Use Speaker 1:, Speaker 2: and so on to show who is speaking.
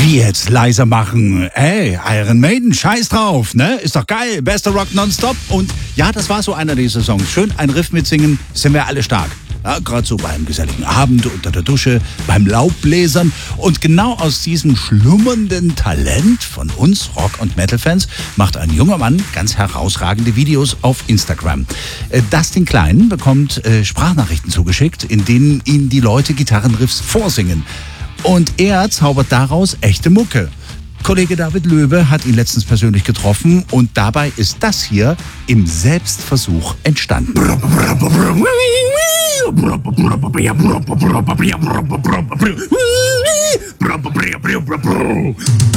Speaker 1: Wie jetzt leiser machen? Ey, Iron Maiden, scheiß drauf, ne? Ist doch geil, bester Rock nonstop. Und ja, das war so einer dieser Songs. Schön ein Riff mitsingen, sind wir alle stark. Ja, gerade so beim geselligen Abend, unter der Dusche, beim Laubbläsern. Und genau aus diesem schlummernden Talent von uns Rock- und Metal-Fans macht ein junger Mann ganz herausragende Videos auf Instagram. Dustin Klein bekommt Sprachnachrichten zugeschickt, in denen ihm die Leute Gitarrenriffs vorsingen. Und er zaubert daraus echte Mucke. Kollege David Löwe hat ihn letztens persönlich getroffen und dabei ist das hier im Selbstversuch entstanden.